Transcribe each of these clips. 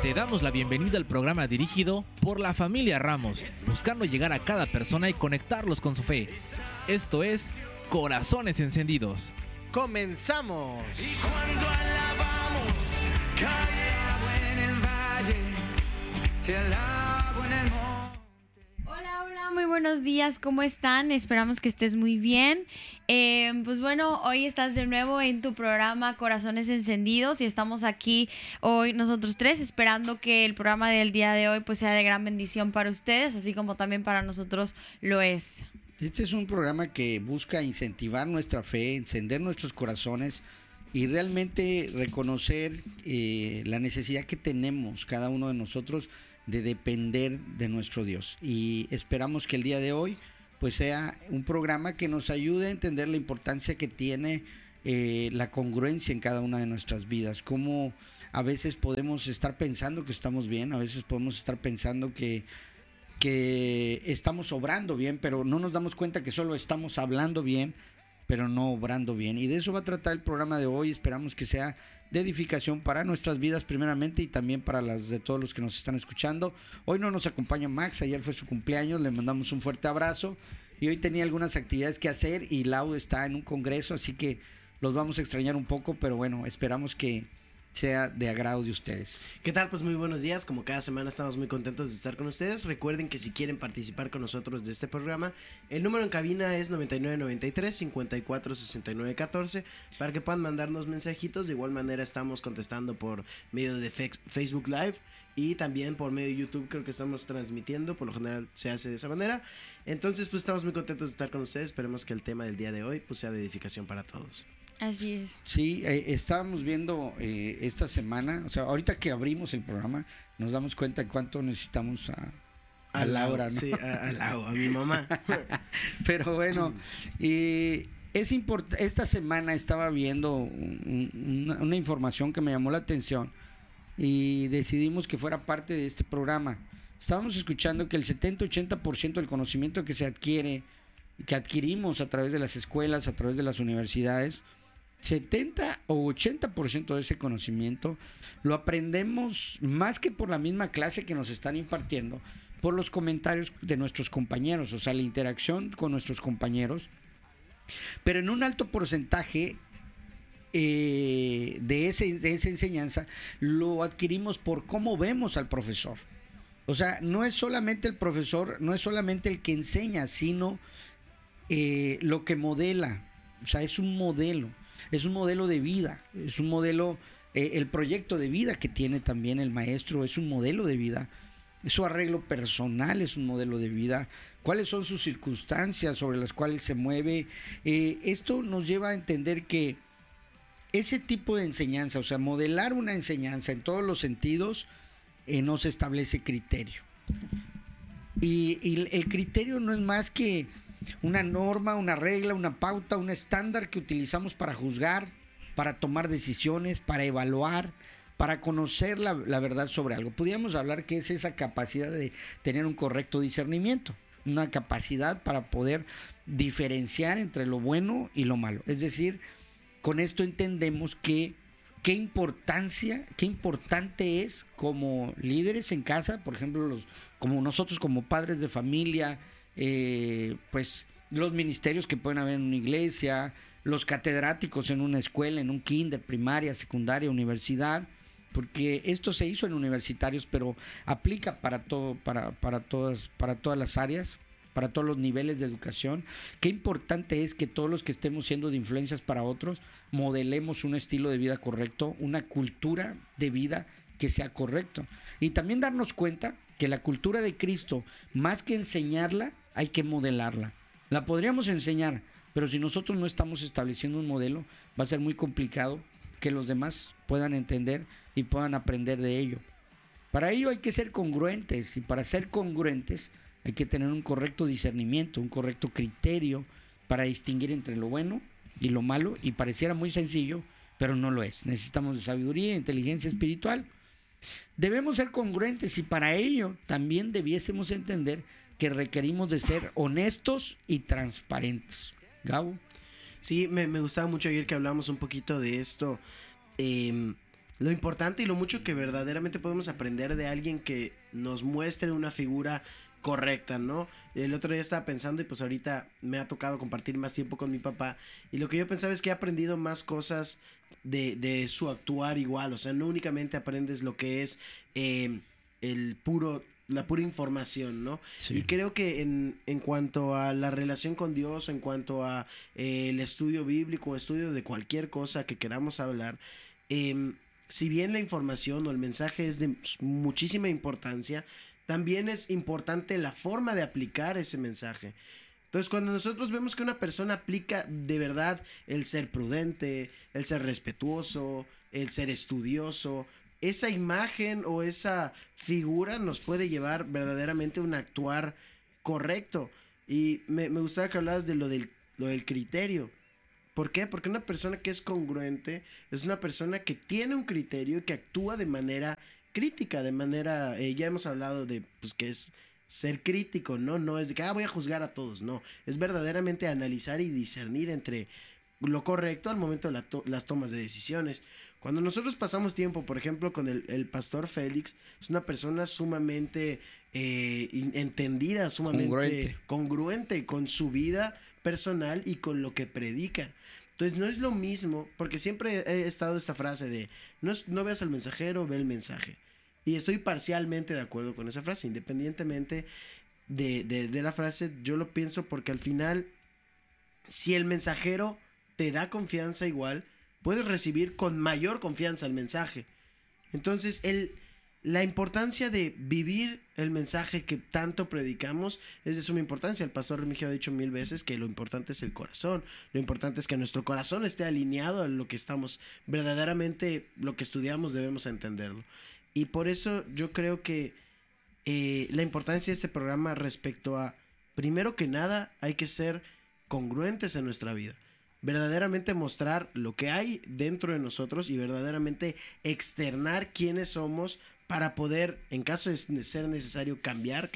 Te damos la bienvenida al programa dirigido por la familia Ramos, buscando llegar a cada persona y conectarlos con su fe. Esto es Corazones Encendidos. ¡Comenzamos! Y cuando alabamos, cae agua en el valle, te alabo en el monte. Hola, muy buenos días, ¿cómo están? Esperamos que estés muy bien. Pues bueno, hoy estás de nuevo en tu programa Corazones Encendidos y estamos aquí hoy nosotros tres esperando que el programa del día de hoy pues sea de gran bendición para ustedes, así como también para nosotros lo es. Este es un programa que busca incentivar nuestra fe, encender nuestros corazones y realmente reconocer la necesidad que tenemos cada uno de nosotros de depender de nuestro Dios. Y esperamos que el día de hoy pues sea un programa que nos ayude a entender la importancia que tiene la congruencia en cada una de nuestras vidas. Cómo a veces podemos estar pensando que estamos bien, a veces podemos estar pensando que estamos obrando bien, pero no nos damos cuenta que solo estamos hablando bien, pero no obrando bien. Y de eso va a tratar el programa de hoy. Esperamos que sea de edificación para nuestras vidas primeramente y también para las de todos los que nos están escuchando. Hoy no nos acompaña Max, ayer fue su cumpleaños, le mandamos un fuerte abrazo y hoy tenía algunas actividades que hacer y Lau está en un congreso, así que los vamos a extrañar un poco, pero bueno, esperamos que sea de agrado de ustedes. ¿Qué tal? Pues muy buenos días, como cada semana estamos muy contentos de estar con ustedes. Recuerden que si quieren participar con nosotros de este programa, el número en cabina es 9993-546914 para que puedan mandarnos mensajitos. De igual manera estamos contestando por medio de Facebook Live y también por medio de YouTube, creo que estamos transmitiendo, por lo general se hace de esa manera. Entonces pues estamos muy contentos de estar con ustedes, esperemos que el tema del día de hoy pues sea de edificación para todos. Así es. Sí, estábamos viendo esta semana, o sea, ahorita que abrimos el programa, nos damos cuenta de cuánto necesitamos a Laura, ¿no? Sí, a Lau, a mi mamá. Pero bueno, esta semana estaba viendo una información que me llamó la atención y decidimos que fuera parte de este programa. Estábamos escuchando que el 70-80% del conocimiento que se adquiere, que adquirimos a través de las escuelas, a través de las universidades, 70 o 80% de ese conocimiento lo aprendemos más que por la misma clase que nos están impartiendo, por los comentarios de nuestros compañeros, o sea, la interacción con nuestros compañeros, pero en un alto porcentaje de esa enseñanza lo adquirimos por cómo vemos al profesor. O sea, no es solamente el profesor, no es solamente el que enseña, sino lo que modela. O sea, es un modelo de vida, es un modelo, el proyecto de vida que tiene también el maestro es un modelo de vida, su arreglo personal es un modelo de vida, cuáles son sus circunstancias sobre las cuales se mueve. Esto nos lleva a entender que ese tipo de enseñanza, o sea, modelar una enseñanza en todos los sentidos, nos establece criterio. Y el criterio no es más que una norma, una regla, una pauta, un estándar que utilizamos para juzgar, para tomar decisiones, para evaluar, para conocer la verdad sobre algo. Podríamos hablar que es esa capacidad de tener un correcto discernimiento, una capacidad para poder diferenciar entre lo bueno y lo malo. Es decir, con esto entendemos que qué importante es como líderes en casa, por ejemplo, como nosotros como padres de familia, pues los ministerios que pueden haber en una iglesia, los catedráticos en una escuela, en un kinder, primaria, secundaria, universidad, porque esto se hizo en universitarios, pero aplica para todo, para todas las áreas, para todos los niveles de educación. Qué importante es que todos los que estemos siendo de influencias para otros modelemos un estilo de vida correcto, una cultura de vida que sea correcto, y también darnos cuenta que la cultura de Cristo, más que enseñarla, hay que modelarla. La podríamos enseñar, pero si nosotros no estamos estableciendo un modelo, va a ser muy complicado que los demás puedan entender y puedan aprender de ello. Para ello hay que ser congruentes, y para ser congruentes hay que tener un correcto discernimiento, un correcto criterio para distinguir entre lo bueno y lo malo, y pareciera muy sencillo, pero no lo es. Necesitamos de sabiduría e inteligencia espiritual. Debemos ser congruentes, y para ello también debiésemos entender que requerimos de ser honestos y transparentes. Gabo. Sí, me gustaba mucho ayer que hablamos un poquito de esto. lo importante y lo mucho que verdaderamente podemos aprender de alguien que nos muestre una figura correcta, ¿no? El otro día estaba pensando y pues ahorita me ha tocado compartir más tiempo con mi papá y lo que yo pensaba es que he aprendido más cosas de su actuar igual, o sea, no únicamente aprendes lo que es la pura información, ¿no? Sí. Y creo que en cuanto a la relación con Dios, en cuanto a el estudio bíblico, estudio de cualquier cosa que queramos hablar, si bien la información o el mensaje es de muchísima importancia, también es importante la forma de aplicar ese mensaje. Entonces, cuando nosotros vemos que una persona aplica de verdad el ser prudente, el ser respetuoso, el ser estudioso, esa imagen o esa figura nos puede llevar verdaderamente a un actuar correcto. Y me gustaba que hablas de lo del criterio. ¿Por qué? Porque una persona que es congruente es una persona que tiene un criterio y que actúa de manera crítica, de manera, ya hemos hablado de, pues, que es ser crítico, ¿no? No es de que, voy a juzgar a todos, no. Es verdaderamente analizar y discernir entre lo correcto al momento de las tomas de decisiones. Cuando nosotros pasamos tiempo, por ejemplo, con el pastor Félix, es una persona sumamente entendida, sumamente congruente con su vida personal y con lo que predica. Entonces no es lo mismo, porque siempre he estado esta frase de no veas al mensajero, ve el mensaje. Y estoy parcialmente de acuerdo con esa frase, independientemente de la frase, yo lo pienso porque al final, si el mensajero te da confianza igual, puedes recibir con mayor confianza el mensaje. Entonces, la importancia de vivir el mensaje que tanto predicamos es de suma importancia. El pastor Remigio ha dicho 1000 veces que lo importante es el corazón. Lo importante es que nuestro corazón esté alineado a lo que estamos, verdaderamente lo que estudiamos debemos entenderlo. Y por eso yo creo que la importancia de este programa respecto a, primero que nada, hay que ser congruentes en nuestra vida. Verdaderamente mostrar lo que hay dentro de nosotros y verdaderamente externar quiénes somos para poder, en caso de ser necesario cambiar,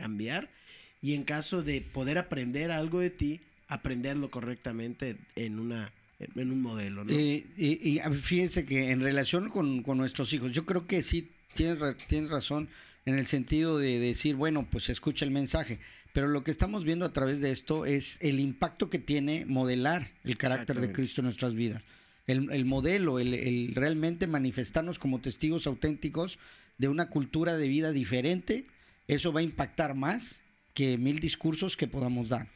y en caso de poder aprender algo de ti, aprenderlo correctamente en un modelo, ¿no? Y fíjense que en relación con nuestros hijos, yo creo que sí tienes razón en el sentido de decir, bueno, pues escucha el mensaje. Pero lo que estamos viendo a través de esto es el impacto que tiene modelar el carácter de Cristo en nuestras vidas. El modelo, el realmente manifestarnos como testigos auténticos de una cultura de vida diferente, eso va a impactar más que 1000 discursos que podamos dar.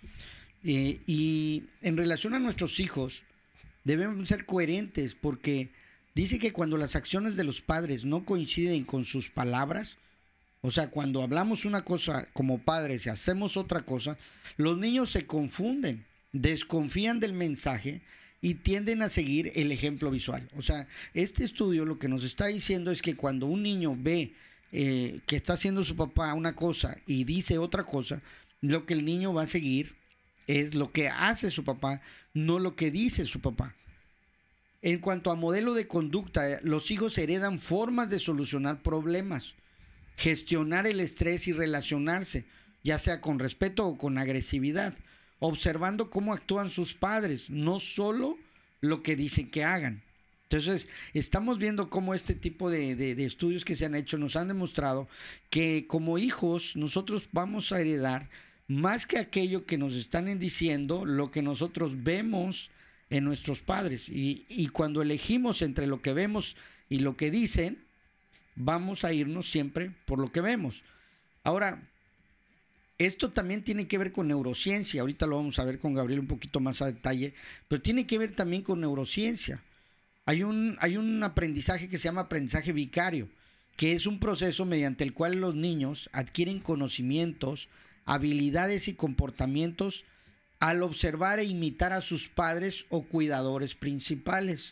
Y en relación a nuestros hijos, debemos ser coherentes porque dice que cuando las acciones de los padres no coinciden con sus palabras, o sea, cuando hablamos una cosa como padres y hacemos otra cosa, los niños se confunden, desconfían del mensaje y tienden a seguir el ejemplo visual. O sea, este estudio lo que nos está diciendo es que cuando un niño ve que está haciendo su papá una cosa y dice otra cosa, lo que el niño va a seguir es lo que hace su papá, no lo que dice su papá. En cuanto a modelo de conducta, los hijos heredan formas de solucionar problemas, gestionar el estrés y relacionarse, ya sea con respeto o con agresividad, observando cómo actúan sus padres, no solo lo que dicen que hagan. Entonces, estamos viendo cómo este tipo de estudios que se han hecho nos han demostrado que como hijos nosotros vamos a heredar más que aquello que nos están diciendo, lo que nosotros vemos en nuestros padres. Y cuando elegimos entre lo que vemos y lo que dicen, vamos a irnos siempre por lo que vemos. Ahora, esto también tiene que ver con neurociencia. Ahorita lo vamos a ver con Gabriel un poquito más a detalle, pero tiene que ver también con neurociencia. Hay un aprendizaje que se llama aprendizaje vicario, que es un proceso mediante el cual los niños adquieren conocimientos, habilidades y comportamientos al observar e imitar a sus padres o cuidadores principales.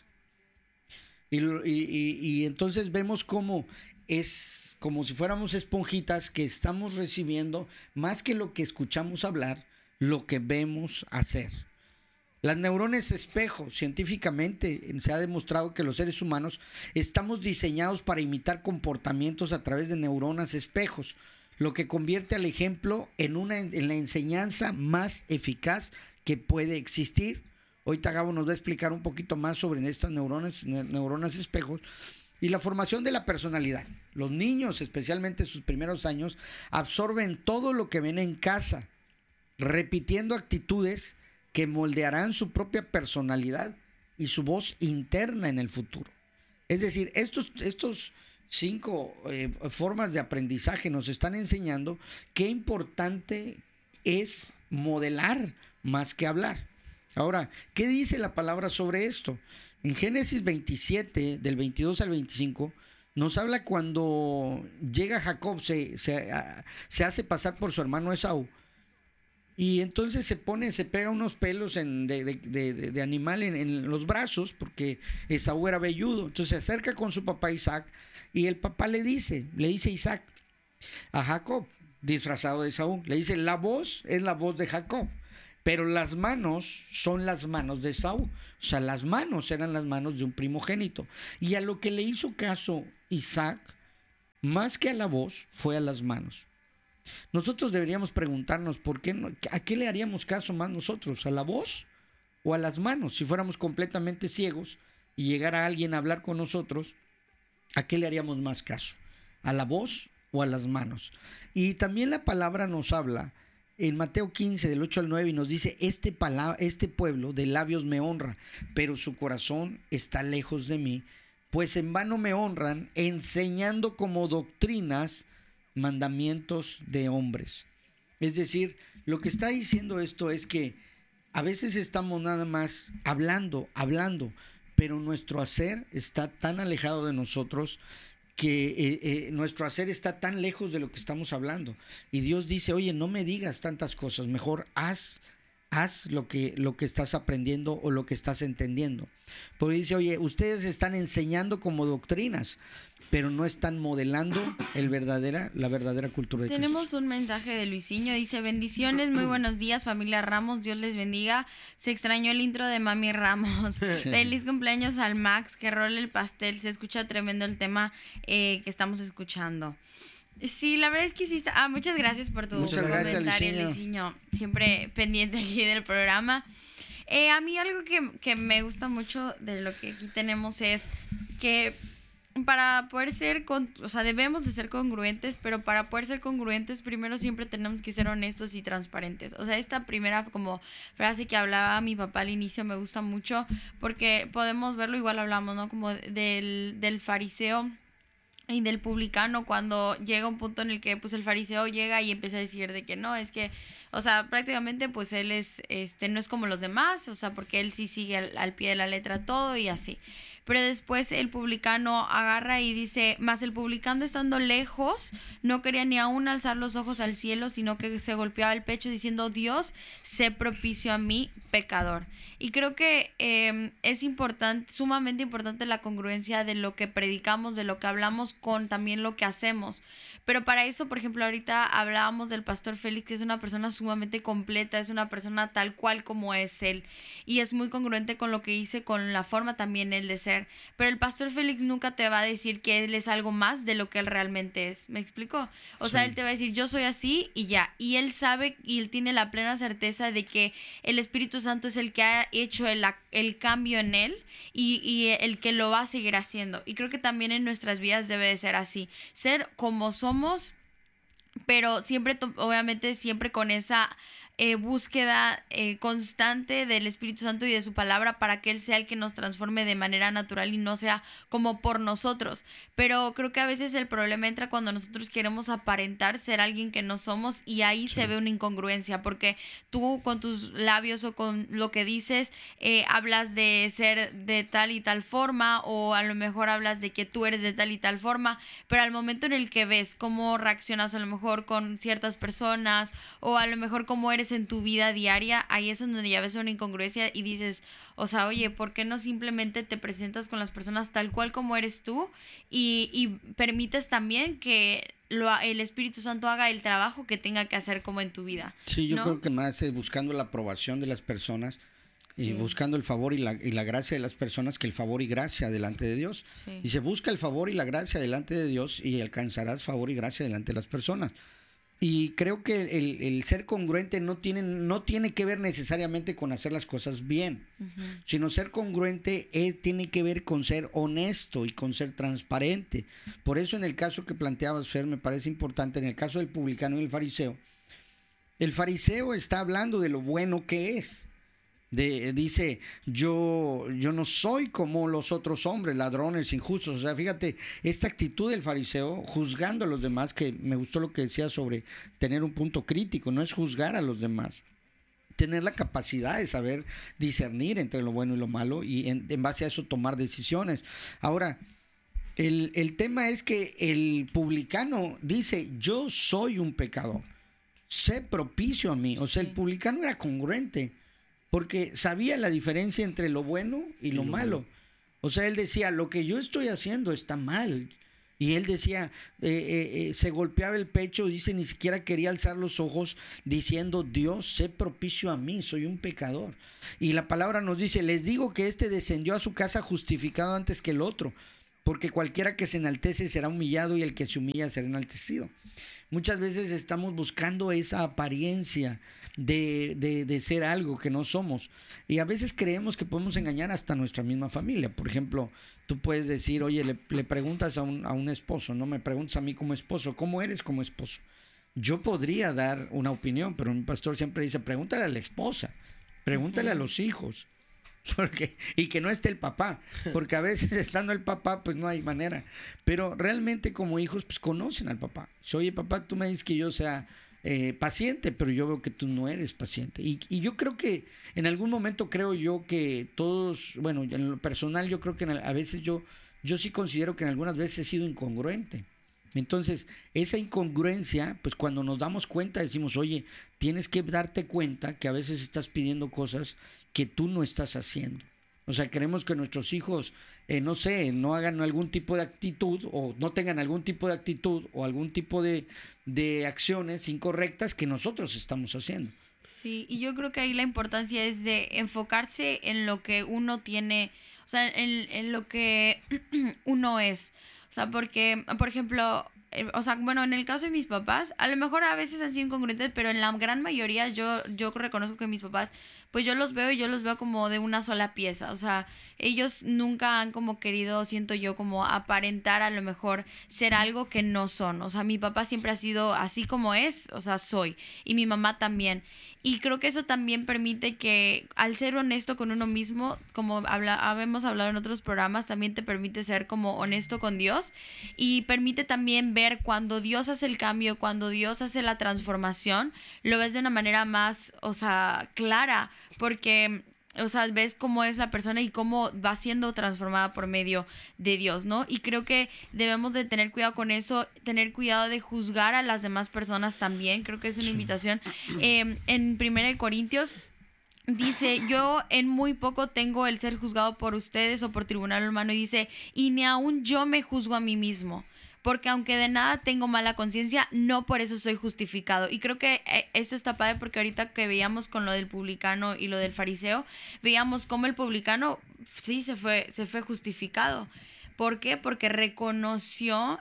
Y entonces vemos cómo es como si fuéramos esponjitas que estamos recibiendo más que lo que escuchamos hablar, lo que vemos hacer. Las neuronas espejo, científicamente se ha demostrado que los seres humanos estamos diseñados para imitar comportamientos a través de neuronas espejos, lo que convierte al ejemplo en la enseñanza más eficaz que puede existir. Ahorita Gabo nos va a explicar un poquito más sobre estas neuronas espejos. y la formación de la personalidad. Los niños, especialmente sus primeros años, absorben todo lo que ven en casa, repitiendo actitudes que moldearán su propia personalidad y su voz interna en el futuro. Es decir, estos 5 formas de aprendizaje nos están enseñando qué importante es modelar más que hablar. Ahora, ¿qué dice la palabra sobre esto? En Génesis 27, del 22 al 25, nos habla cuando llega Jacob, se hace pasar por su hermano Esaú. Y entonces se pega unos pelos de animal en los brazos, porque Esaú era velludo. Entonces se acerca con su papá Isaac, y el papá le dice Isaac a Jacob, disfrazado de Esaú, le dice, la voz es la voz de Jacob, pero las manos son las manos de Esaú. O sea, las manos eran las manos de un primogénito. Y a lo que le hizo caso Isaac, más que a la voz, fue a las manos. Nosotros deberíamos preguntarnos ¿a qué le haríamos caso más nosotros? ¿A la voz o a las manos? Si fuéramos completamente ciegos y llegara alguien a hablar con nosotros, ¿a qué le haríamos más caso? ¿A la voz o a las manos? Y también la palabra nos habla en Mateo 15, del 8 al 9, y nos dice, este pueblo de labios me honra, pero su corazón está lejos de mí, pues en vano me honran, enseñando como doctrinas mandamientos de hombres. Es decir, lo que está diciendo esto es que a veces estamos nada más hablando, pero nuestro hacer está tan alejado de nosotros que nuestro hacer está tan lejos de lo que estamos hablando. Y Dios dice, oye, no me digas tantas cosas, mejor haz lo que estás aprendiendo o lo que estás entendiendo. Porque dice, oye, ustedes están enseñando como doctrinas, pero no están modelando la verdadera cultura de Tenemos Cristo. un mensaje de Luisinho, dice, bendiciones, muy buenos días familia Ramos, Dios les bendiga, se extrañó el intro de Mami Ramos, feliz cumpleaños al Max, que role el pastel, se escucha tremendo el tema que estamos escuchando. Sí, la verdad es que sí está. Muchas gracias por tu comentario, Luisinho, siempre pendiente aquí del programa. A mí algo que me gusta mucho de lo que aquí tenemos es que para poder ser, debemos de ser congruentes, pero para poder ser congruentes primero siempre tenemos que ser honestos y transparentes. O sea, esta primera como frase que hablaba mi papá al inicio me gusta mucho porque podemos verlo, igual hablamos, ¿no? Como del fariseo y del publicano, cuando llega un punto en el que pues el fariseo llega y empieza a decir de que no, es que, o sea, prácticamente pues él es, no es como los demás, o sea, porque él sí sigue al pie de la letra todo y así. Pero después el publicano agarra y dice, mas el publicano estando lejos, no quería ni aún alzar los ojos al cielo, sino que se golpeaba el pecho diciendo, Dios, sé propicio a mí, pecador. Y creo que es importante, sumamente importante la congruencia de lo que predicamos, de lo que hablamos con también lo que hacemos. Pero para eso, por ejemplo, ahorita hablábamos del pastor Félix, que es una persona sumamente completa, es una persona tal cual como es él. Y es muy congruente con lo que dice, con la forma también él de ser. Pero el pastor Félix nunca te va a decir que él es algo más de lo que él realmente es. ¿Me explico? O sea, él te va a decir, yo soy así y ya. Y él sabe y él tiene la plena certeza de que el Espíritu Santo es el que ha hecho el cambio en él y el que lo va a seguir haciendo. Y creo que también en nuestras vidas debe de ser así. Ser como somos, pero siempre, obviamente, siempre con esa búsqueda constante del Espíritu Santo y de su palabra para que Él sea el que nos transforme de manera natural y no sea como por nosotros. Pero creo que a veces el problema entra cuando nosotros queremos aparentar ser alguien que no somos y ahí se ve una incongruencia, porque tú con tus labios o con lo que dices hablas de ser de tal y tal forma, o a lo mejor hablas de que tú eres de tal y tal forma, pero al momento en el que ves cómo reaccionas a lo mejor con ciertas personas o a lo mejor cómo eres en tu vida diaria, ahí es donde ya ves una incongruencia y dices, o sea, oye, ¿por qué no simplemente te presentas con las personas tal cual como eres tú y permites también que el Espíritu Santo haga el trabajo que tenga que hacer como en tu vida? Sí, yo creo que más es buscando la aprobación de las personas y buscando el favor y la gracia de las personas que el favor y gracia delante de Dios. Sí. Y se busca el favor y la gracia delante de Dios y alcanzarás favor y gracia delante de las personas. Y creo que el ser congruente no tiene que ver necesariamente con hacer las cosas bien, sino ser congruente tiene que ver con ser honesto y con ser transparente. Por eso en el caso que planteabas, Fer, me parece importante, en el caso del publicano y el fariseo está hablando de lo bueno que es. Dice, yo no soy como los otros hombres, ladrones, injustos. O sea, fíjate, esta actitud del fariseo juzgando a los demás, que me gustó lo que decía sobre tener un punto crítico, no es juzgar a los demás, tener la capacidad de saber discernir entre lo bueno y lo malo y en base a eso tomar decisiones. Ahora, el tema es que el publicano dice, yo soy un pecador, sé propicio a mí. O sea, el publicano era congruente, porque sabía la diferencia entre lo bueno y lo malo. O sea, él decía, lo que yo estoy haciendo está mal. Y él decía, se golpeaba el pecho, dice, ni siquiera quería alzar los ojos, diciendo, Dios, sé propicio a mí, soy un pecador. Y la palabra nos dice, les digo que este descendió a su casa justificado antes que el otro, porque cualquiera que se enaltece será humillado y el que se humilla será enaltecido. Muchas veces estamos buscando esa apariencia de ser algo que no somos. Y a veces creemos que podemos engañar hasta nuestra misma familia. Por ejemplo, tú puedes decir, oye, le preguntas a un esposo, no me preguntas a mí como esposo, ¿cómo eres como esposo? Yo podría dar una opinión, pero mi pastor siempre dice, pregúntale a la esposa, pregúntale a los hijos. Y que no esté el papá, porque a veces estando el papá pues no hay manera, pero realmente como hijos pues conocen al papá. Oye, papá, tú me dices que yo sea paciente, pero yo veo que tú no eres paciente, y yo creo que en algún momento creo yo que todos, bueno, en lo personal yo creo que a veces yo sí considero que en algunas veces he sido incongruente. Entonces, esa incongruencia, pues cuando nos damos cuenta decimos, oye, tienes que darte cuenta que a veces estás pidiendo cosas que tú no estás haciendo. O sea, queremos que nuestros hijos, no sé, no hagan algún tipo de actitud o no tengan algún tipo de actitud o algún tipo de acciones incorrectas que nosotros estamos haciendo. Sí, y yo creo que ahí la importancia es de enfocarse en lo que uno tiene, o sea, en lo que uno es. O sea, porque, por ejemplo, o sea, bueno, en el caso de mis papás, a lo mejor a veces han sido incongruentes, pero en la gran mayoría yo reconozco que mis papás, pues yo los veo como de una sola pieza. O sea, ellos nunca han como querido, siento yo, como aparentar a lo mejor ser algo que no son. O sea, mi papá siempre ha sido así como es, o sea, soy. Y mi mamá también. Y creo que eso también permite que al ser honesto con uno mismo, como habíamos hablado en otros programas, también te permite ser como honesto con Dios y permite también ver cuando Dios hace el cambio, cuando Dios hace la transformación, lo ves de una manera más, o sea, clara, porque, o sea, ves cómo es la persona y cómo va siendo transformada por medio de Dios, ¿no? Y creo que debemos de tener cuidado con eso, tener cuidado de juzgar a las demás personas también. Creo que es una invitación. En 1 Corintios dice, yo en muy poco tengo el ser juzgado por ustedes o por tribunal humano, y dice, y ni aún yo me juzgo a mí mismo. Porque aunque de nada tengo mala conciencia, no por eso soy justificado. Y creo que esto está padre porque ahorita que veíamos con lo del publicano y lo del fariseo, veíamos cómo el publicano sí se fue justificado. ¿Por qué? Porque reconoció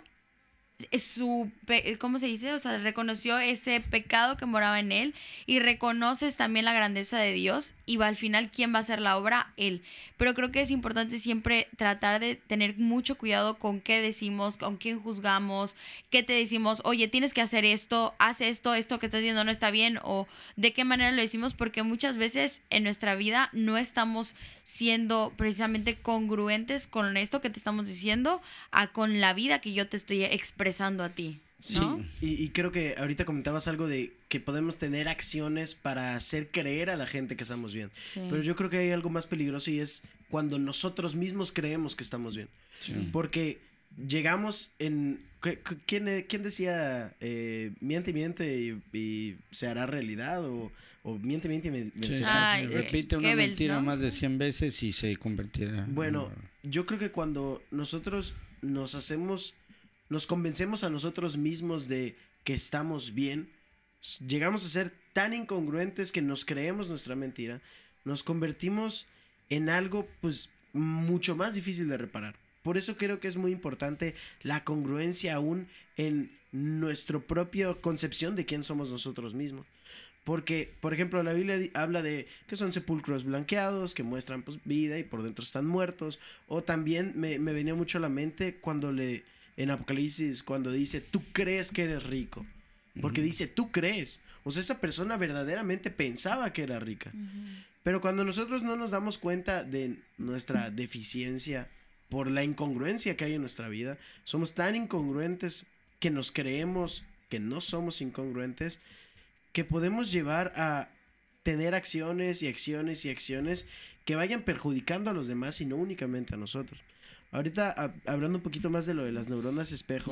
¿cómo se dice? O sea, reconoció ese pecado que moraba en él y reconoces también la grandeza de Dios y al final, ¿quién va a hacer la obra? Él. Pero creo que es importante siempre tratar de tener mucho cuidado con qué decimos, con quién juzgamos, qué te decimos, oye, tienes que hacer esto, haz esto que estás haciendo no está bien, o de qué manera lo decimos, porque muchas veces en nuestra vida no estamos siendo precisamente congruentes con esto que te estamos diciendo con la vida que yo te estoy expresando a ti, ¿no? Sí, y creo que ahorita comentabas algo de que podemos tener acciones para hacer creer a la gente que estamos bien. Sí. Pero yo creo que hay algo más peligroso y es cuando nosotros mismos creemos que estamos bien. Sí. Porque llegamos en... ¿Quién decía miente y miente y se hará realidad? O miente y vencerá. Sí. Repite una mentira, ¿no?, más de 100 veces y se convertirá. Bueno, yo creo que cuando nosotros nos convencemos a nosotros mismos de que estamos bien, llegamos a ser tan incongruentes que nos creemos nuestra mentira, nos convertimos en algo pues mucho más difícil de reparar. por eso creo que es muy importante la congruencia aún en nuestra propia concepción de quién somos nosotros mismos. Porque, por ejemplo, la Biblia habla de que son sepulcros blanqueados, que muestran pues vida y por dentro están muertos. O también me venía mucho a la mente en Apocalipsis, cuando dice, tú crees que eres rico. Porque dice, tú crees. O sea, esa persona verdaderamente pensaba que era rica. Pero cuando nosotros no nos damos cuenta de nuestra deficiencia por la incongruencia que hay en nuestra vida, somos tan incongruentes que nos creemos que no somos incongruentes, que podemos llevar a tener acciones y acciones y acciones que vayan perjudicando a los demás y no únicamente a nosotros. Ahorita, hablando un poquito más de lo de las neuronas espejo,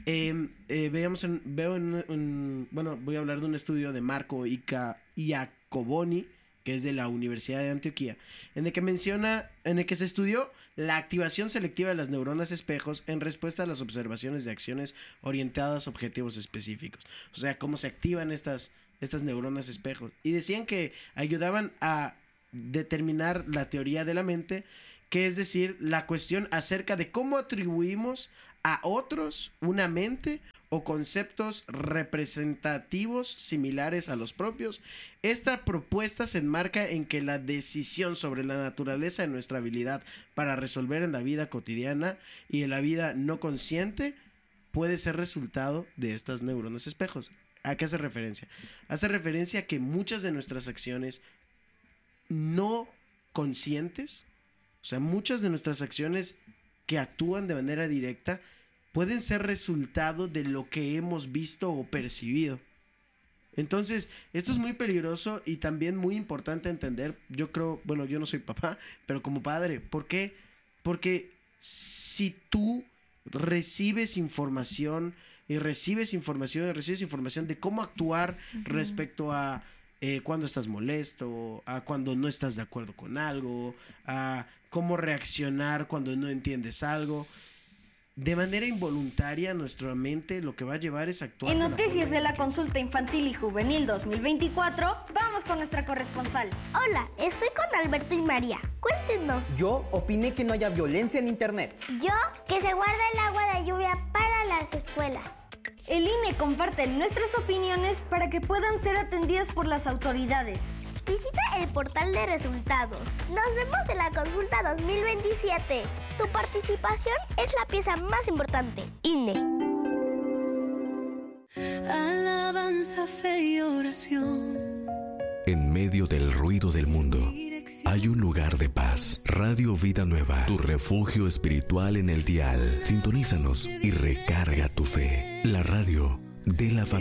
voy a hablar de un estudio de Marco Iacoboni, que es de la Universidad de Antioquía, en el que se estudió la activación selectiva de las neuronas espejos en respuesta a las observaciones de acciones orientadas a objetivos específicos. O sea, cómo se activan estas neuronas espejos. Y decían que ayudaban a determinar la teoría de la mente, que es decir, la cuestión acerca de cómo atribuimos a otros una mente o conceptos representativos similares a los propios. Esta propuesta se enmarca en que la decisión sobre la naturaleza de nuestra habilidad para resolver en la vida cotidiana y en la vida no consciente puede ser resultado de estas neuronas espejos. ¿A qué hace referencia? Hace referencia a que muchas de nuestras acciones no conscientes, o sea, muchas de nuestras acciones que actúan de manera directa, pueden ser resultado de lo que hemos visto o percibido. Entonces, esto es muy peligroso y también muy importante entender. Yo creo, bueno, yo no soy papá, pero como padre, ¿por qué? Porque si tú recibes información de cómo actuar respecto a cuando estás molesto, a cuando no estás de acuerdo con algo, a cómo reaccionar cuando no entiendes algo, de manera involuntaria nuestra mente lo que va a llevar es actuar. En noticias de la consulta infantil y juvenil 2024, vamos con nuestra corresponsal. Hola, estoy con Alberto y María. Cuéntenos. Yo opiné que no haya violencia en internet. Yo, que se guarda el agua de lluvia para las escuelas. El INE comparte nuestras opiniones para que puedan ser atendidas por las autoridades. Visita el portal de resultados. Nos vemos en la consulta 2027. Tu participación es la pieza más importante. INE. Alabanza, fe y oración. En medio del ruido del mundo, hay un lugar de paz. Radio Vida Nueva, tu refugio espiritual en el dial. Sintonízanos y recarga tu fe. La radio de la familia.